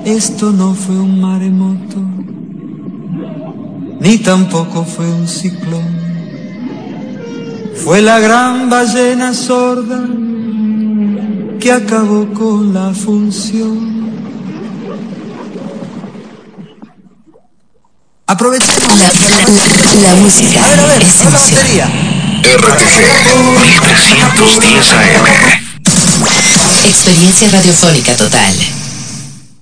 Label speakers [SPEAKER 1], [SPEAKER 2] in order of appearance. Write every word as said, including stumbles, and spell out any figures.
[SPEAKER 1] Esto no fue un maremoto, ni tampoco fue un ciclón. Fue la gran ballena sorda que acabó con la función. Aprovechemos
[SPEAKER 2] la, la, la música.
[SPEAKER 1] A ver, a ver,
[SPEAKER 2] es
[SPEAKER 1] a la batería.
[SPEAKER 3] R T G mil trescientos diez A M.
[SPEAKER 2] Experiencia radiofónica total.